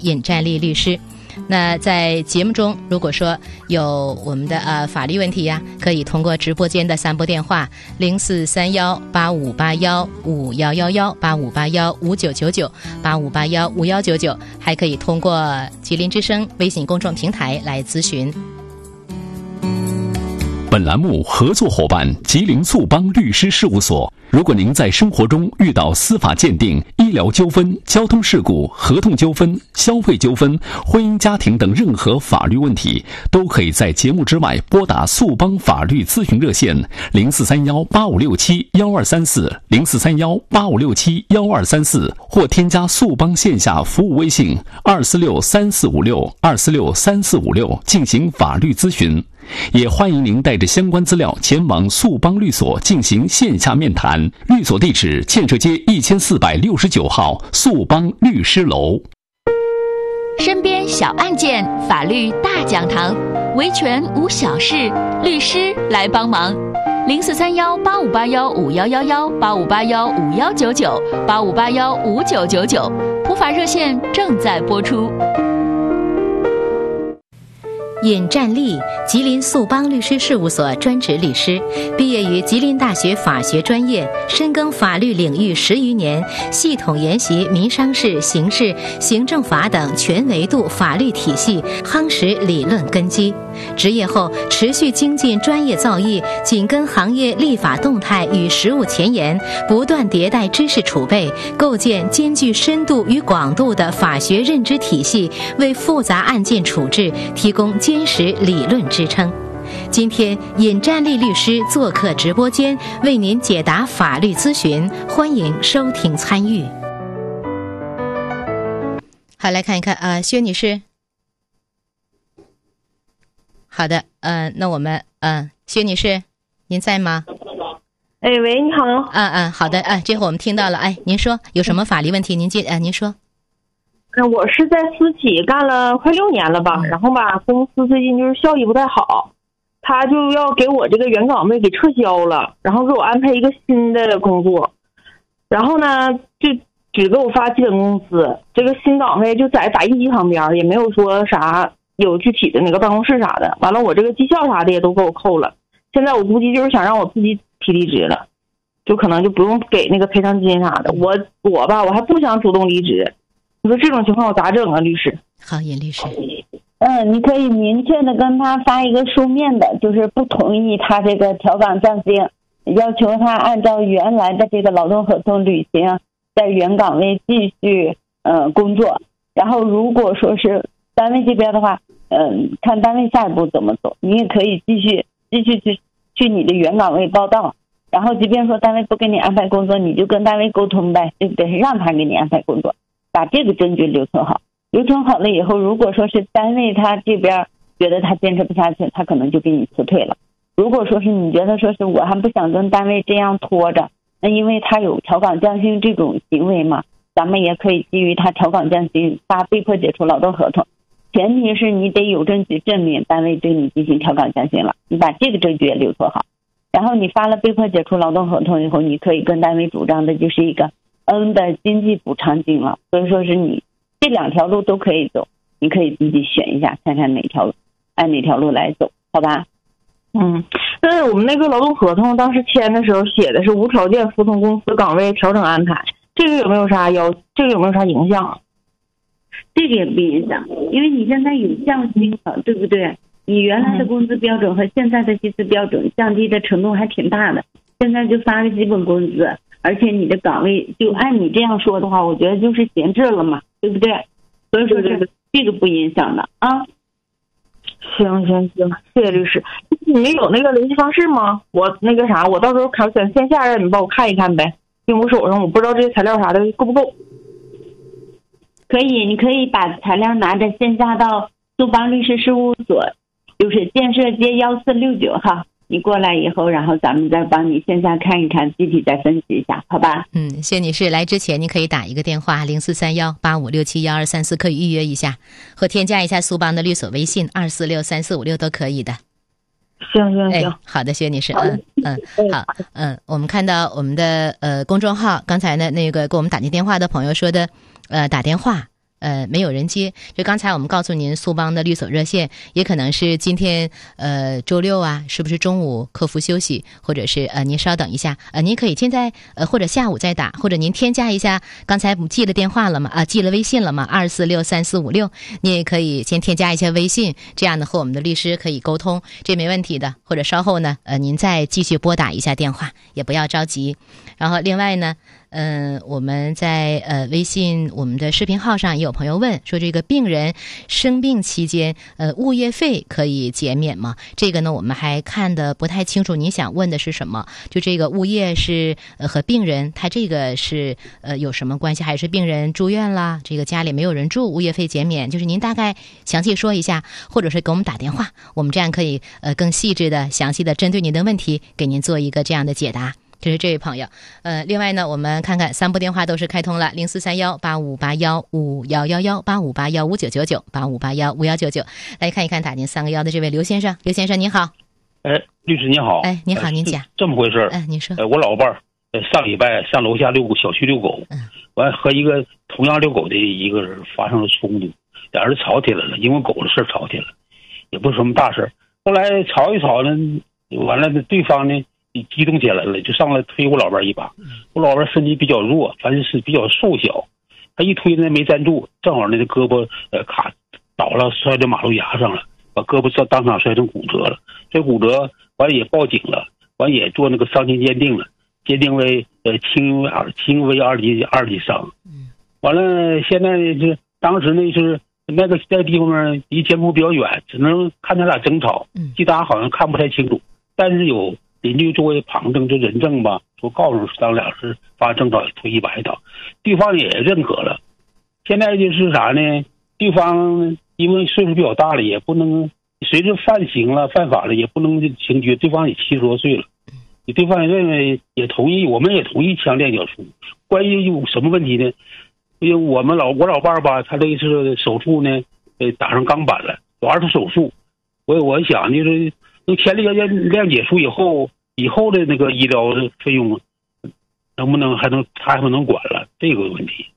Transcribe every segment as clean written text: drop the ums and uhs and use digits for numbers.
尹占丽律师。那在节目中，如果说有我们的法律问题呀，可以通过直播间的3拨电话0431858151118581599985815199，还可以通过吉林之声微信公众平台来咨询。 本栏目合作伙伴吉林速邦律师事务所。如果您在生活中遇到司法鉴定、医疗纠纷、交通事故、合同纠纷、消费纠纷、婚姻家庭等任何法律问题，都可以在节目之外拨打速邦法律咨询热线043185671234043185671234，或添加速邦线下服务微信2463456进行法律咨询。也欢迎您带着相关资料前往速邦律所进行线下面谈，律所地址建设街1469号速邦律师楼。 身边小案件，法律大讲堂，维权无小事，律师来帮忙。0431858151118581519985815999，普法热线正在播出。 尹占丽，吉林速邦律师事务所专职律师，毕业于吉林大学法学专业，深耕法律领域10余年，系统研习民商事、刑事、行政法等全维度法律体系，夯实理论根基。执业后持续精进专业造诣，紧跟行业立法动态与实务前沿，不断迭代知识储备，构建兼具深度与广度的法学认知体系，为复杂案件处置提供坚实理论支撑。今天尹占丽律师做客直播间，为您解答法律咨询，欢迎收听参与。好，来看一看薛女士。好的，那我们薛女士，您在吗？ 哎，喂，你好。 好的，这会我们听到了。您说有什么法律问题？您说。 我是在私企干了快6年了吧，然后吧，公司最近就是效益不太好，他就要给我这个原岗位给撤销了，然后给我安排一个新的工作，然后呢，就只给我发基本工资，这个新岗位就在打印机旁边，也没有说啥有具体的那个办公室啥的，完了我这个绩效啥的也都给我扣了，现在我估计就是想让我自己提离职了，就可能就不用给那个赔偿金啥的，我还不想主动离职。你说这种情况我咋整啊，律师？ 好，尹律师。 你可以明确的跟他发一个书面的，就是不同意他这个调岗降薪，要求他按照原来的这个劳动合同履行，在原岗位继续工作。然后如果说是单位这边的话，看单位下一步怎么走，你也可以继续去你的原岗位报到。然后即便说单位不给你安排工作，你就跟单位沟通呗，对不对？让他给你安排工作。把这个证据留存好了以后，如果说是单位他这边觉得他坚持不下去，他可能就给你辞退了。如果说是你觉得说是我还不想跟单位这样拖着，那因为他有调岗降薪这种行为嘛，咱们也可以基于他调岗降薪发被迫解除劳动合同，前提是你得有证据证明单位对你进行调岗降薪了，你把这个证据也留存好。然后你发了被迫解除劳动合同以后，你可以跟单位主张的就是一个的经济补偿金了，所以说是你这2条路都可以走，你可以自己选一下，看看按哪条路来走，好吧？ 但是我们那个劳动合同当时签的时候写的是无条件服从公司岗位调整安排，这个有没有啥影响？ 这个也不影响，因为你现在有降薪了，对不对？你原来的工资标准和现在的薪资标准降低的程度还挺大的，现在就发个基本工资，而且你的岗位就按你这样说的话，我觉得就是闲置了嘛，对不对？所以说这个不影响的啊。 行，谢谢律师。你们有那个联系方式吗？我到时候选线下让你们帮我看一看呗，因为我手上我不知道这些材料啥的够不够。 可以，你可以把材料拿着线下到速邦律师事务所，就是建设街1469号。你过来以后，然后咱们再帮你线下看一看，具体再分析一下，好吧？ 谢女士，来之前你可以打一个电话043185671234，可以预约一下，或添加一下速邦的律所微信2463456都可以的。 行， 好的，薛女士，好，我们看到我们的公众号，刚才呢那个给我们打进电话的朋友说的，打电话没有人接。就刚才我们告诉您苏邦的绿色热线，也可能是今天周六啊，是不是中午客服休息，或者是您稍等一下，您可以现在或者下午再打，或者您添加一下，刚才记了电话了吗？记了微信了吗？2463456，你也可以先添加一下微信，这样的和我们的律师可以沟通，这没问题的。或者稍后呢，您再继续拨打一下电话，也不要着急。然后另外呢，我们在微信我们的视频号上也有朋友问说，这个病人生病期间物业费可以减免吗？这个呢我们还看得不太清楚，您想问的是什么？就这个物业是和病人他这个是有什么关系？还是病人住院啦，这个家里没有人住，物业费减免？就是您大概详细说一下，或者是给我们打电话，我们这样可以更细致的详细的针对您的问题给您做一个这样的解答。这是这位朋友。另外呢，我们看看3部电话都是开通了，043185815111，85815999，85815199，来看一看打进3个1的这位刘先生。刘先生您好。 律师您好。 你好，您讲。 这么回事。 您说。 我老伴儿上礼拜上楼下小区遛狗，完和一个同样遛狗的一个人发生了冲突，俩人吵起来了，因为狗的事吵起来了，也不是什么大事。后来吵一吵呢，完了对方呢激动起来了，就上来推我老伴一把。我老伴身体比较弱，反正是比较瘦小，他一推呢没站住，正好那个胳膊卡倒了，摔在马路牙上了，把胳膊当场摔成骨折了。这骨折完也报警了，完也做那个伤情鉴定了，鉴定为轻微二级伤。完了现在是当时呢是那个在地方离监护比较远，只能看他俩争吵，其他好像看不太清楚，但是有邻居作为旁证，就人证吧，说告诉咱俩是发生争吵，推一把一刀，对方也认可了。现在就是啥呢？对方因为岁数比较大了，也不能随着犯法了，也不能刑拘。对方也70多岁了，对方也认为也同意，我们也同意签谅解书。关于有什么问题呢？因为我老伴儿吧，他这次手术呢，打上钢板了，有2次手术。我想就是能签谅解书以后的那个医疗的费用，能不能他还不能管了这个问题？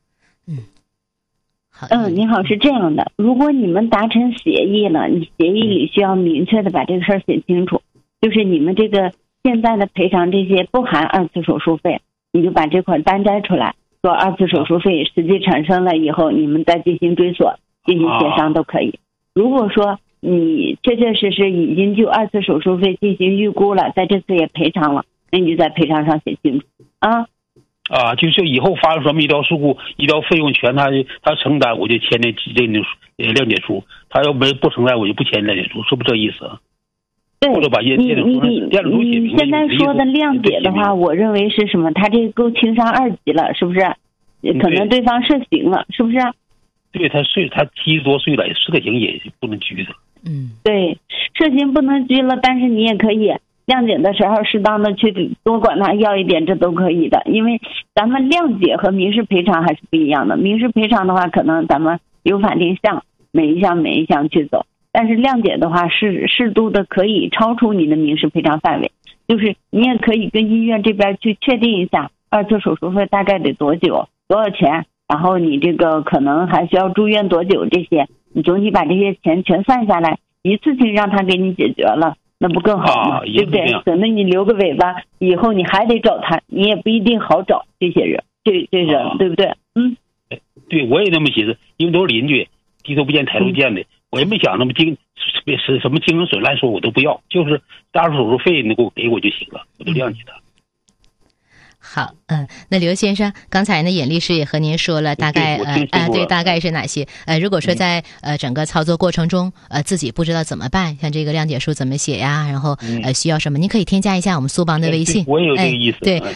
您好，是这样的，如果你们达成协议了，你协议里需要明确的把这个事儿写清楚，就是你们这个现在的赔偿这些不含2次手术费，你就把这块单摘出来，说2次手术费实际产生了以后，你们再进行追索，进行协商都可以。如果说你确确实实已经就2次手术费进行预估了，在这次也赔偿了，那你就在赔偿上写清楚就是以后发生什么医疗事故，医疗费用全他承担，我就签那谅解书；他要不承担，我就不签谅解书，是不是这意思？ 对， 或者把你现在说的谅解的话，我认为是什么？他这个够轻伤2级了，是不是？可能对方涉刑了，是不是？ 对，他70多岁了，涉刑也不能拘的。 对，涉刑不能拘了，但是你也可以谅解的时候适当的去多管他要一点，这都可以的。因为咱们谅解和民事赔偿还是不一样的，民事赔偿的话可能咱们有法定项，每一项去走，但是谅解的话是适度的可以超出你的民事赔偿范围，就是你也可以跟医院这边去确定一下2次手术费大概得多久多少钱，然后你这个可能还需要住院多久，这些你总体把这些钱全算下来，一次性让他给你解决了，那不更好吗？对不对？省得你留个尾巴，以后你还得找他，你也不一定好找这些人，这人对不对？ 对，我也那么寻思，因为都是邻居，低头不见抬头见的，我也没想那么什么精神损害说我都不要，就是2次手术费能够给我就行了，我都谅解他。 好，那刘先生，刚才呢，尹律师也和您说了大概对，大概是哪些？如果说在整个操作过程中，自己不知道怎么办，像这个谅解书怎么写呀，然后需要什么，您可以添加一下我们苏邦的微信。 我也有这个意思。 对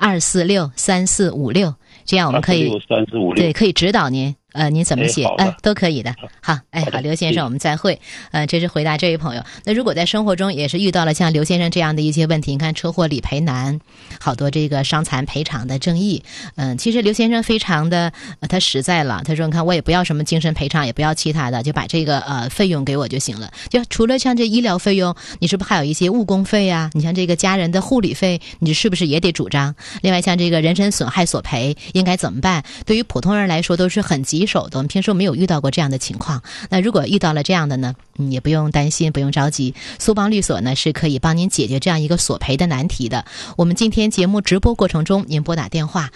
，2463456，这样我们可以 2463456， 对，可以指导您。您怎么写？都可以的。好，好，刘先生，我们再会。这是回答这位朋友。那如果在生活中也是遇到了像刘先生这样的一些问题，你看车祸理赔难，好多这个伤残赔偿的争议。其实刘先生非常的他实在了，他说你看我也不要什么精神赔偿，也不要其他的，就把这个费用给我就行了。就除了像这医疗费用，你是不是还有一些误工费啊？你像这个家人的护理费，你是不是也得主张？另外像这个人身损害索赔应该怎么办？对于普通人来说都是很急棘手的，我们平时没有遇到过这样的情况。那如果遇到了这样的呢，也不用担心，不用着急，苏邦律所呢是可以帮您解决这样一个索赔的难题的。我们今天节目直播过程中，您拨打电话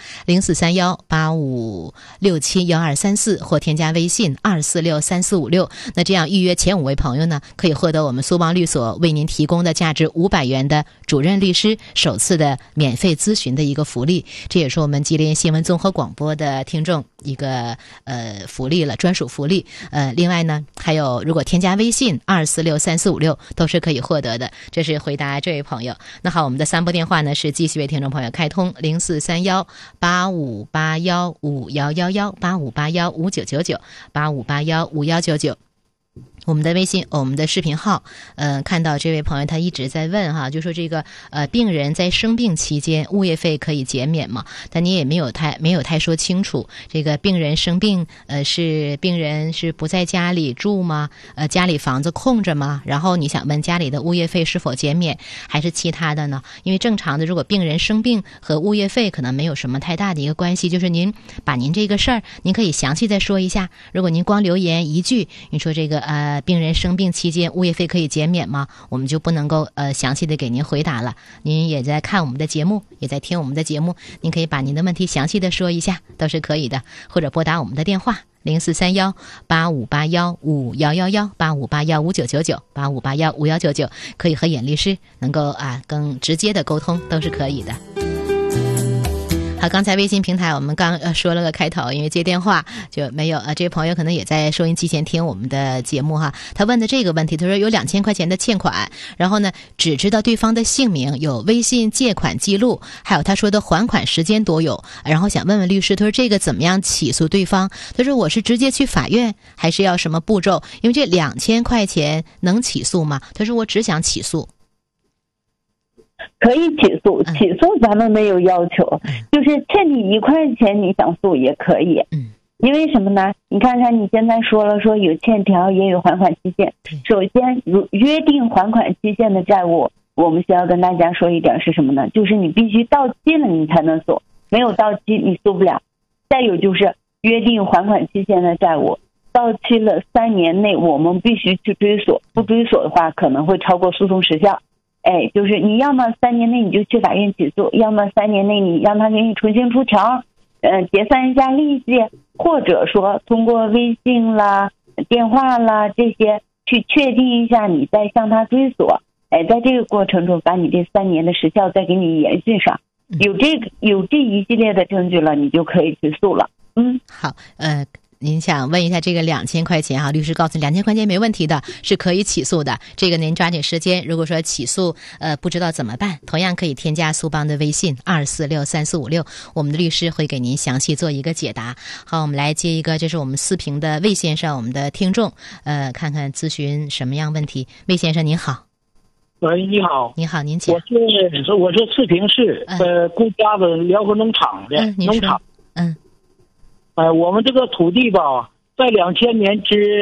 043185671234或添加微信2463456，那这样预约前5位朋友呢，可以获得我们苏邦律所为您提供的价值500元的主任律师首次的免费咨询的一个福利，这也是我们吉林新闻综合广播的听众一个福利了，专属福利。另外呢，还有如果添加微信2463456都是可以获得的。这是回答这位朋友。那好，我们的3部电话呢是继续为听众朋友开通0431858151998581599985815199。我们的微信，我们的视频号，看到这位朋友他一直在问哈，就说这个病人在生病期间物业费可以减免吗？但你也没有太说清楚，这个病人生病，是病人是不在家里住吗？家里房子空着吗？然后你想问家里的物业费是否减免，还是其他的呢？因为正常的，如果病人生病和物业费可能没有什么太大的一个关系，就是您把您这个事儿，您可以详细再说一下。如果您光留言一句，你说这个病人生病期间物业费可以减免吗？我们就不能够详细的给您回答了。您也在看我们的节目，也在听我们的节目，您可以把您的问题详细的说一下，都是可以的，或者拨打我们的电话0431858151998581599985815199，可以和尹律师能够更直接的沟通，都是可以的。好，刚才微信平台我们刚说了个开头，因为接电话就没有这位朋友可能也在收音机前听我们的节目哈。他问的这个问题，他说有2000块钱的欠款，然后呢只知道对方的姓名，有微信借款记录，还有他说的还款时间都有，然后想问问律师，他说这个怎么样起诉对方？他说我是直接去法院还是要什么步骤？因为这2000块钱能起诉吗？他说我只想起诉。 可以起诉，起诉咱们没有要求，就是欠你1块钱你想诉也可以。因为什么呢？你看看你现在说了，说有欠条也有还款期限。首先约定还款期限的债务，我们需要跟大家说一点是什么呢？就是你必须到期了你才能诉，没有到期你诉不了。再有就是约定还款期限的债务到期了3年内我们必须去追索，不追索的话可能会超过诉讼时效。就是你要么3年内你就去法院起诉，要么3年内你让他给你重新出条，结算一下利息，或者说通过微信啦、电话啦这些去确定一下，你再向他追索。在这个过程中把你这3年的时效再给你延续上，有这一系列的证据了，你就可以去诉了。 好，您想问一下这个2000块钱律师告诉你2000块钱没问题的，是可以起诉的。这个您抓紧时间，如果说起诉不知道怎么办，同样可以添加苏邦的微信2463456，我们的律师会给您详细做一个解答。好，我们来接一个，这是我们4平的魏先生，我们的听众，看看咨询什么样问题。魏先生您好。 喂，你好。 你好，您请。 我是四平市顾家的辽河农场的农场。我们这个土地吧，在2000年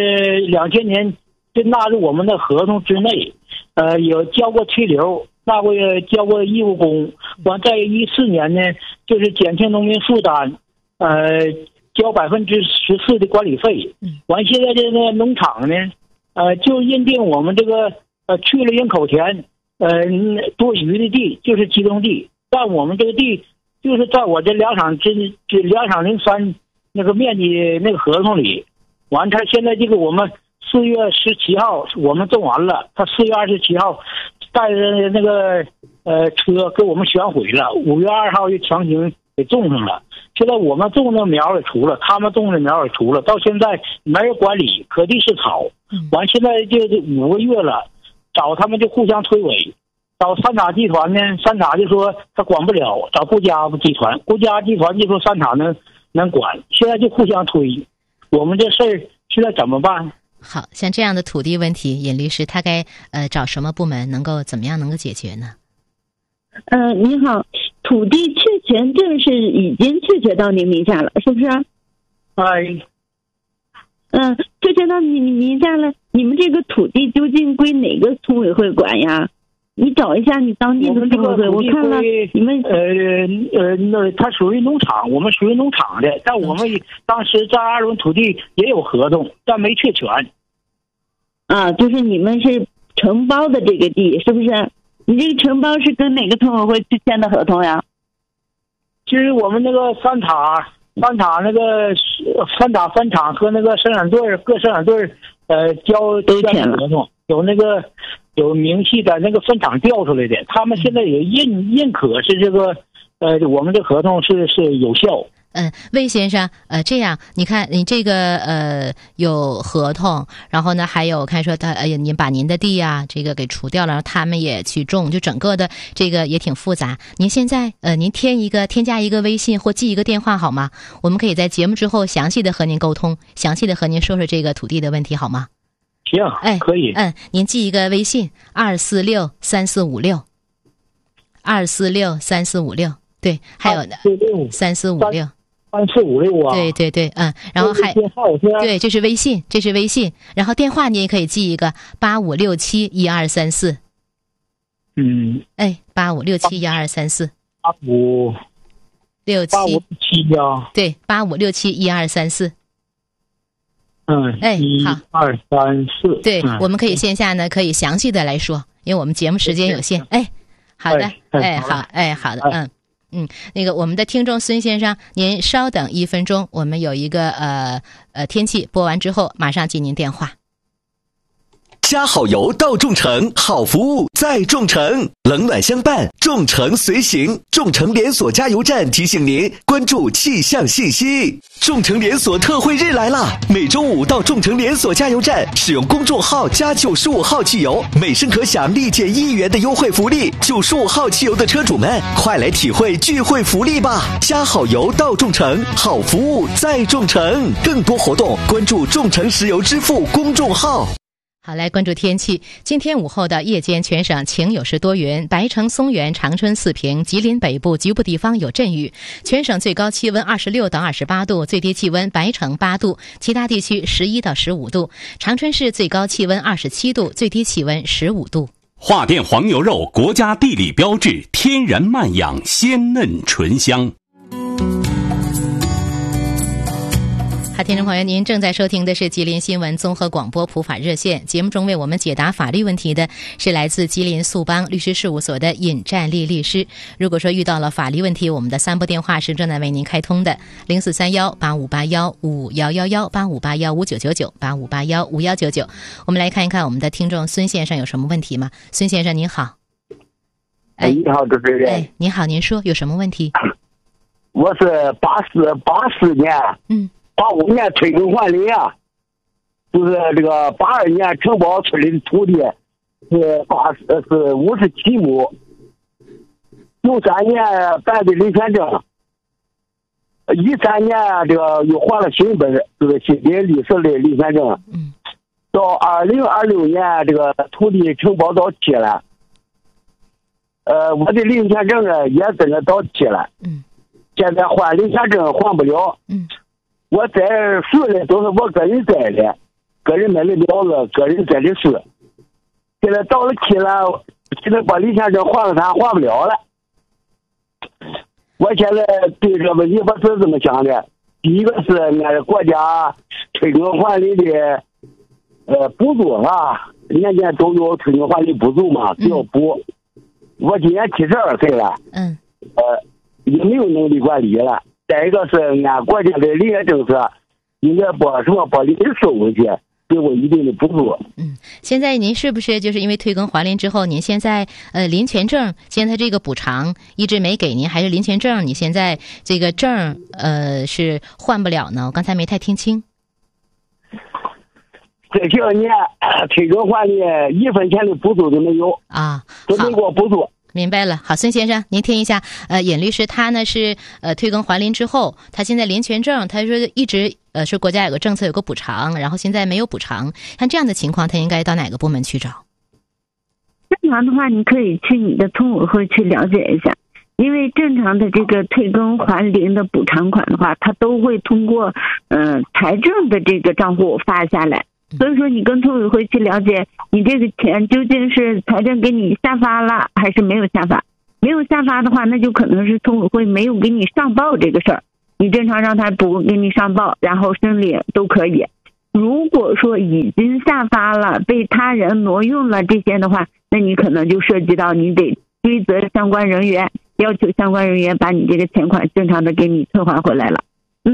就纳入我们的合同之内，有交过催留，交过义务工，完在14年呢，就是减轻农民负担，交14%的管理费。完现在这个农场呢，就认定我们这个去了人口田，多余的地就是集中地，但我们这个地就是在我这2场03那个面积那个合同里，完他现在这个我们4月17号我们种完了，他4月27号带着那个车给我们选毁了，5月2号就强行给种上了。现在我们种的苗也除了，他们种的苗也除了，到现在没人管理，可地是草。完现在就5个月了，找他们就互相推诿，找三塔集团呢，三塔就说他管不了，找顾家集团，顾家集团就说三塔能管，现在就互相推，我们这事儿现在怎么办？ 好，像这样的土地问题，尹律师他该找什么部门能够怎么样能够解决呢？ 你好，土地确权证是已经确权到您名下了，是不是？确权到你名下了，你们这个土地究竟归哪个村委会管呀？ 你找一下你当地的村委会，我看了你们那它属于农场，我们属于农场的，但我们当时在2轮土地也有合同，但没确权。 啊，就是你们是承包的这个地，是不是？你这个承包是跟哪个村委会去签的合同呀？ 就是我们那个三塔那个三塔分厂和那个生产队各生产队都签了合同，有明细的那个分厂调出来的，他们现在也认可是这个我们这合同是有效。 魏先生，这样你看，你这个有合同，然后呢，还有看说您把您的地啊这个给除掉了，然后他们也去种，就整个的这个也挺复杂。您现在您添加一个微信或记一个电话好吗？我们可以在节目之后详细的和您沟通，详细的和您说说这个土地的问题好吗？ 行，可以。 您记一个微信2463456，2463456，对，还有3456。 3456啊， 对，然后还对，这是微信，然后电话你也可以记一个85671234，85671234，8567 呀， 对，85671234，好 ，1234， 对，我们可以线下呢可以详细的来说，因为我们节目时间有限，好的，好的，那个我们的听众孙先生，您稍等1分钟，我们有一个天气播完之后马上接您电话。 加好油到众诚，好服务在众诚，冷暖相伴，众诚随行。众诚连锁加油站提醒您关注气象信息。众诚连锁特惠日来啦！每周5到众诚连锁加油站使用公众号加95号汽油，每升可享立减1元的优惠福利。95号汽油的车主们，快来体会聚会福利吧！加好油到众诚，好服务在众诚。更多活动关注众诚石油支付公众号。 好，来关注天气。今天午后的夜间全省晴有时多云，白城、松原、长春、四平、吉林北部局部地方有阵雨。全省最高气温26到28度，最低气温白城8度，其他地区11到15度。长春市最高气温27度，最低气温15度。 华电黄牛肉国家地理标志，天然慢养，鲜嫩醇香。 好，听众朋友，您正在收听的是吉林新闻综合广播普法热线节目中，为我们解答法律问题的是来自吉林速邦律师事务所的尹占利律师。如果说遇到了法律问题，我们的3部电话是正在为您开通的：0431-8581-5111、8581-5999、8581-5199。我们来看一看我们的听众孙先生有什么问题吗？孙先生您好。 你好，主持人。 您好，您说有什么问题？ 我是84年，85年退耕还林啊，就是这个82年承包村里的土地是57亩，93年办的林权证，13年这个又换了新本，就是新的绿色的林权证，到2026年这个土地承包到期了，我的林权证呢也跟着到期了，现在换林权证换不了，我在树呢都是我个人栽的，个人买的苗子，个人栽的树，现在到了期了，现在把林权证还了他还不了了。我现在对这个问题我是这么想的，第一个是俺国家退耕还林的补助啊，年年都有退耕还林补助嘛，只要补。我今年72岁了，也没有能力管理了。再一个是俺国家的林业政策，应该把林收回去，给我一定的补助。 现在您是不是就是因为退耕还林之后，您现在林权证现在这个补偿一直没给您，还是林权证你现在这个证是换不了呢？我刚才没太听清。 这些年退耕还林1分钱的补助都没有啊， 都没给我补助。 明白了，好，孙先生，您听一下，尹律师他呢是退耕还林之后，他现在林权证，他说一直是国家有个政策有个补偿，然后现在没有补偿，像这样的情况，他应该到哪个部门去找？ 正常的话，你可以去你的村委会去了解一下，因为正常的这个退耕还林的补偿款的话，他都会通过财政的这个账户发下来。 所以说你跟村委会去了解，你这个钱究竟是财政给你下发了还是没有下发。没有下发的话，那就可能是村委会没有给你上报这个事儿，你正常让他补给你上报，然后申领都可以。如果说已经下发了，被他人挪用了这些的话，那你可能就涉及到你得追责相关人员，要求相关人员把你这个钱款正常的给你退还回来了。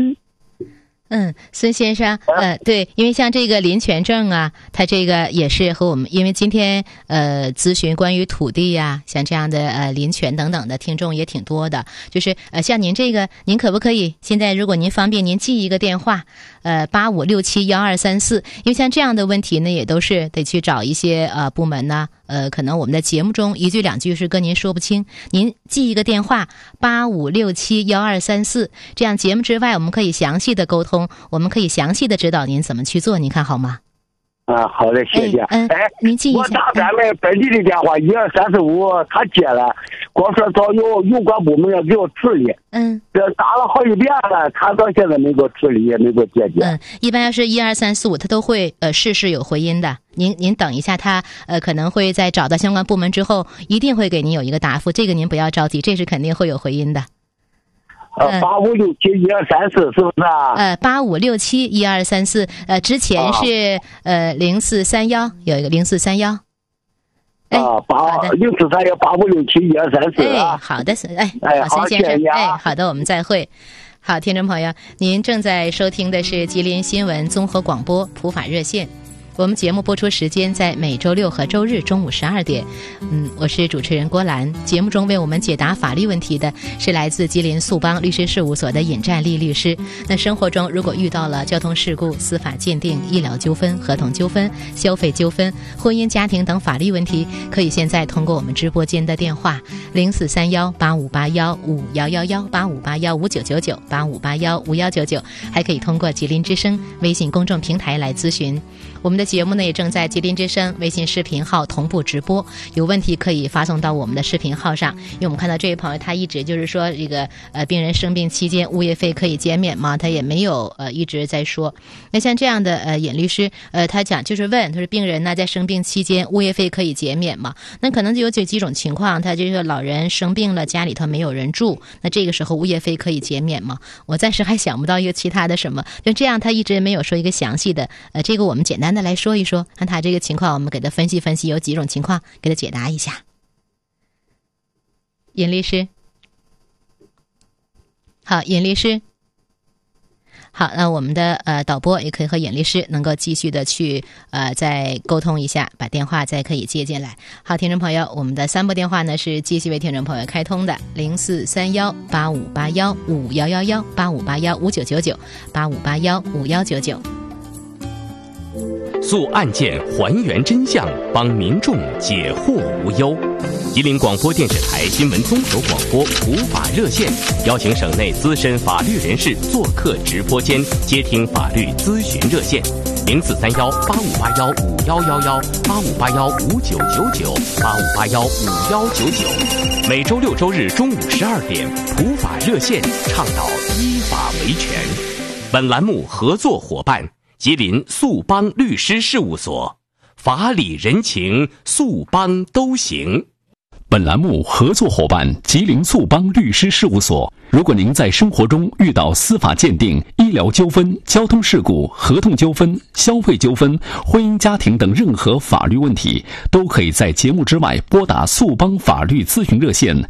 孙先生，对，因为像这个林权证啊，它这个也是和我们，因为今天咨询关于土地呀，像这样的林权等等的听众也挺多的，就是像您这个，您可不可以现在如果您方便，您记一个电话，85671234，因为像这样的问题呢，也都是得去找一些部门呢，可能我们的节目中一句两句是跟您说不清，您记一个电话85671234，这样节目之外我们可以详细的沟通，我们可以详细的指导您怎么去做，您看好吗？ 好的，谢谢。 您记一下。 我打咱们本地的电话12345，他接了，光说找有关部门要给我处理。这打了好几遍了，他到现在没给我处理，也没给我解决。 一般要是12345，他都会事事有回音的。您等一下，他可能会在找到相关部门之后，一定会给您有一个答复。这个您不要着急，这是肯定会有回音的。 85671234是不是啊 ？85671234，之前是0431，有一个0431。 043185671234。 好的，孙先生，好的，我们再会。好，听众朋友，您正在收听的是吉林新闻综合广播普法热线。我们节目播出时间在每周六和周日中午12点。我是主持人郭兰。节目中为我们解答法律问题的是来自吉林素邦律师事务所的尹占丽律师。那生活中如果遇到了交通事故、司法鉴定、医疗纠纷、合同纠纷、消费纠纷、婚姻家庭等法律问题，可以现在通过我们直播间的电话0431858155118581599985815199，还可以通过吉林之声微信公众平台来咨询。我们的节目呢也正在吉林之声微信视频号同步直播，有问题可以发送到我们的视频号上。因为我们看到这位朋友他一直就是说这个病人生病期间物业费可以减免吗？他也没有一直在说。那像这样的尹律师他讲就是问，他说病人呢在生病期间物业费可以减免吗？那可能就有几种情况，他就是老人生病了，家里头没有人住，那这个时候物业费可以减免吗？我暂时还想不到一个其他的什么，就这样他一直没有说一个详细的这个我们简单的来说一说，看他这个情况，我们给他分析分析，有几种情况给他解答一下。尹律师，好，尹律师，好，那我们的导播也可以和尹律师能够继续的去再沟通一下，把电话再可以接进来。好，听众朋友，我们的3拨电话呢是继续为听众朋友开通的，0431858151118581599985815199。 诉案件，还原真相，帮民众解惑无忧。吉林广播电视台新闻综合广播普法热线，邀请省内资深法律人士做客直播间，接听法律咨询热线：0431858151118581599985815199。每周六周日中午12点，普法热线倡导依法维权。本栏目合作伙伴：吉林素邦律师事务所，法理人情，素邦都行。本栏目合作伙伴：吉林素邦律师事务所。如果您在生活中遇到司法鉴定、医疗纠纷、交通事故、合同纠纷、消费纠纷、婚姻家庭等任何法律问题，都可以在节目之外拨打素邦法律咨询热线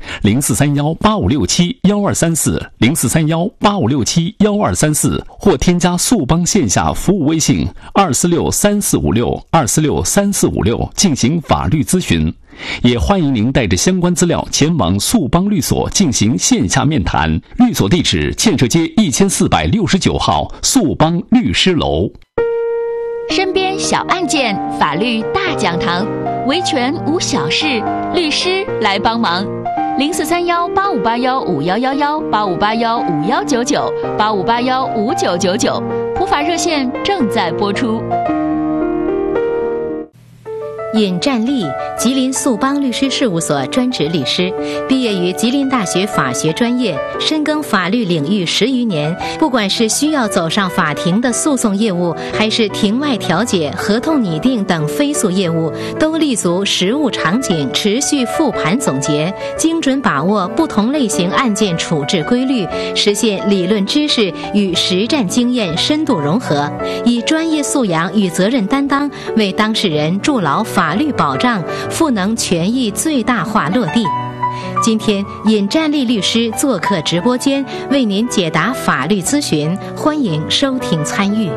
043185671234043185671234，或添加素邦线下服务微信2463456进行法律咨询。也欢迎您带着相关资料前往素邦律所进行线下面谈。律所地址：建设街1469号素邦律师楼。 身边小案件，法律大讲堂，维权无小事，律师来帮忙。0431858151118581519985815999，普法热线正在播出。 尹占利，吉林素邦律师事务所专职律师，毕业于吉林大学法学专业，深耕法律领域10余年。不管是需要走上法庭的诉讼业务，还是庭外调解、合同拟定等非诉业务，都立足实务场景，持续复盘总结，精准把握不同类型案件处置规律，实现理论知识与实战经验深度融合，以专业素养与责任担当为当事人筑牢法律保障，赋能权益最大化落地。今天尹占利律师做客直播间，为您解答法律咨询，欢迎收听参与。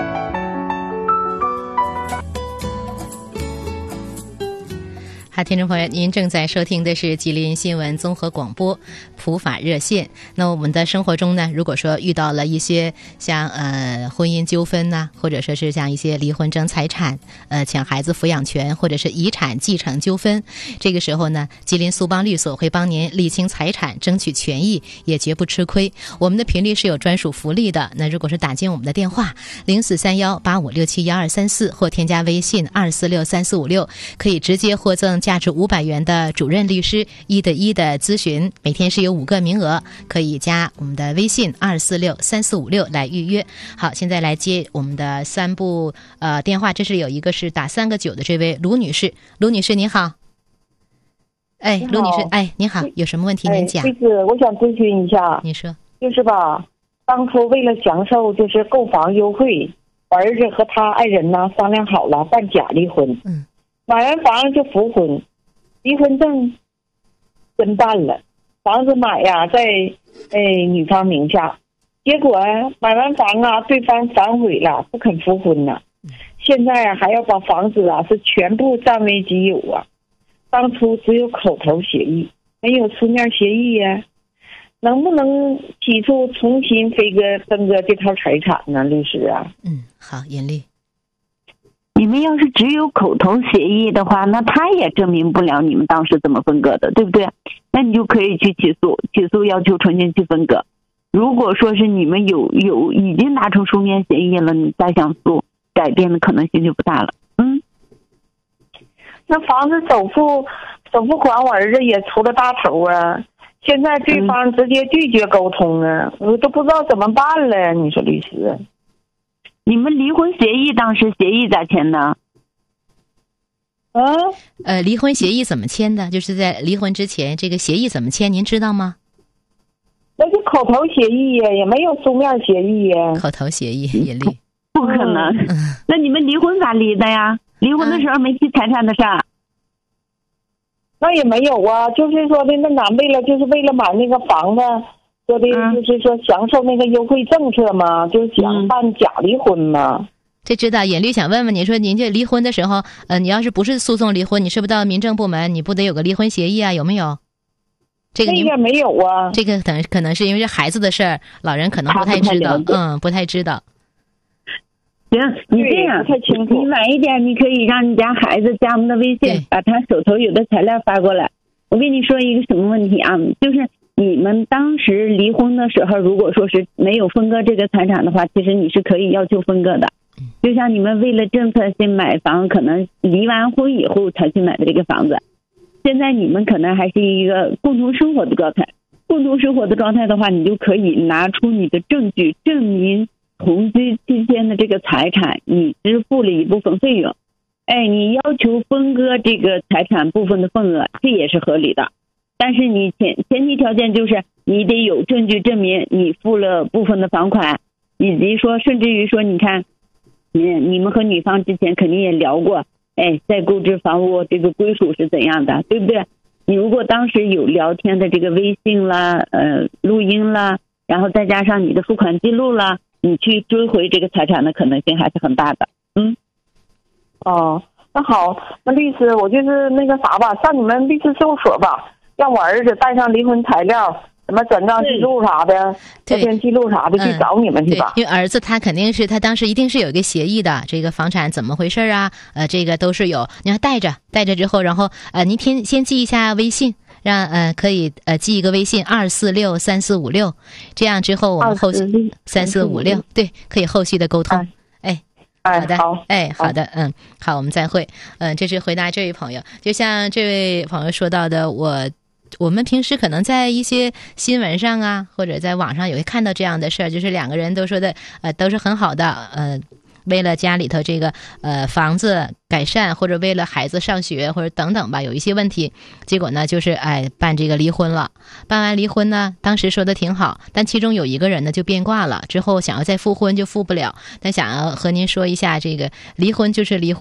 好，听众朋友，您正在收听的是吉林新闻综合广播普法热线。那我们的生活中呢，如果说遇到了一些像婚姻纠纷呐，或者说是像一些离婚争财产、抢孩子抚养权，或者是遗产继承纠纷，这个时候呢，吉林素邦律所会帮您理清财产，争取权益，也绝不吃亏。我们的频率是有专属福利的。那如果是打进我们的电话043185671234，或添加微信2463456，可以直接获赠价值500元的主任律师1对1的咨询，每天是有5个名额，可以加我们的微信2463456来预约。好，现在来接我们的3部电话，这是有一个是打3个9的这位卢女士。卢女士您好。哎，卢女士，哎，您好，有什么问题您讲？ 我想咨询一下。 你说。 就是吧，当初为了享受就是购房优惠，我儿子和他爱人呢商量好了办假离婚。买完房就复婚，离婚证真办了，房子买呀在女方名下，结果买完房啊，对方反悔了，不肯复婚了。现在还要把房子啊是全部占为己有啊。当初只有口头协议，没有书面协议呀，能不能提出重新分割这套财产呢，律师啊？ 好，严丽。 你们要是只有口头协议的话，那他也证明不了你们当时怎么分割的，对不对？那你就可以去起诉要求重新去分割。如果说是你们已经达成书面协议了，你再想诉，改变的可能性就不大了。那房子首付款我儿子也出了大头啊，现在对方直接拒绝沟通啊，我都不知道怎么办了。你说律师，你们离婚协议当时协议咋签的？ 离婚协议怎么签的？就是在离婚之前，这个协议怎么签？您知道吗？ 那是口头协议呀，也没有书面协议呀。 口头协议也离？ 不可能。那你们离婚咋离的呀？离婚的时候没提财产的事儿？那也没有啊，就是说的那男为了买那个房子。说的就是说享受那个优惠政策嘛，就是想办假离婚嘛。 这知道。严律想问问你，说您这离婚的时候，你要是不是诉讼离婚，你是不是到民政部门，你不得有个离婚协议啊？有没有？这个没有啊。 这个可能是因为这孩子的事儿，老人可能不太知道，不太知道。 行，你这样，你晚一点，你可以让你家孩子加我们的微信，把他手头有的材料发过来。我跟你说一个什么问题啊？就是你们当时离婚的时候，如果说是没有分割这个财产的话，其实你是可以要求分割的。就像你们为了政策性买房，可能离完婚以后才去买的这个房子，现在你们可能还是一个共同生活的状态。共同生活的状态的话，你就可以拿出你的证据证明同居期间的这个财产你支付了一部分费用。你要求分割这个财产部分的份额，这也是合理的。但是你前提条件就是你得有证据证明你付了部分的房款，以及说甚至于说你看你们和女方之前肯定也聊过，在购置房屋这个归属是怎样的，对不对？你如果当时有聊天的这个微信啦录音啦，然后再加上你的付款记录啦，你去追回这个财产的可能性还是很大的。那好，那律师我就是那个啥吧，上你们律师事务所吧，让我儿子带上离婚材料，什么转账记录啥的，聊天记录啥的，去找你们去吧。 因为儿子他肯定是他当时一定是有一个协议的，这个房产怎么回事啊？这个都是有，你要带着之后，然后您先记一下微信，让可以记一个微信2463456，这样之后我们后续3456，对，可以后续的沟通。 哎， 好的， 哎，好的，好，我们再会。这是回答这位朋友。就像这位朋友说到的，我们平时可能在一些新闻上啊，或者在网上也会看到这样的事儿，就是两个人都说的都是很好的，为了家里头这个房子改善，或者为了孩子上学，或者等等吧，有一些问题，结果呢就是办这个离婚了。办完离婚呢，当时说的挺好，但其中有一个人呢就变卦了，之后想要再复婚就复不了。但想要和您说一下，这个离婚就是离婚。